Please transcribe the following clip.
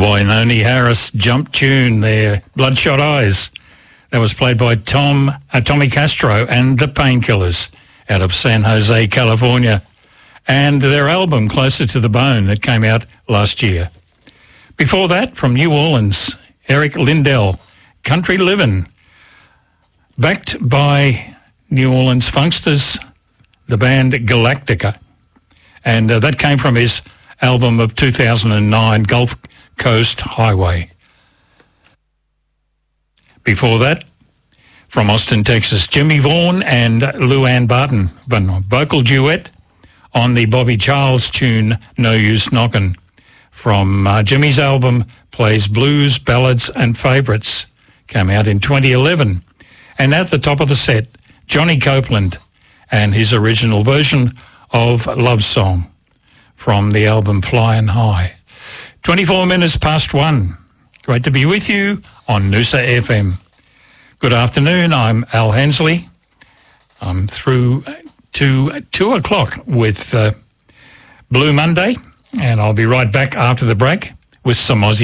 Wynonie Harris jump tune there, Bloodshot Eyes. That was played by Tommy Castro and the Painkillers out of San Jose, California. And their album, Closer to the Bone, that came out last year. Before that, from New Orleans, Eric Lindell, Country Livin', backed by New Orleans funksters, the band Galactica. And that came from his album of 2009, Gulf Coast Highway. Before that, from Austin, Texas, Jimmy Vaughan and Luann Barton, vocal duet on the Bobby Charles tune, No Use Knockin', from Jimmy's album, Plays Blues, Ballads and Favourites, came out in 2011. And at the top of the set, Johnny Copeland and his original version of Love Song from the album Flyin' High. 24 minutes past 1. Great to be with you on Noosa FM. Good afternoon, I'm Al Hensley. I'm through to 2 o'clock with Blue Monday, and I'll be right back after the break with some Aussie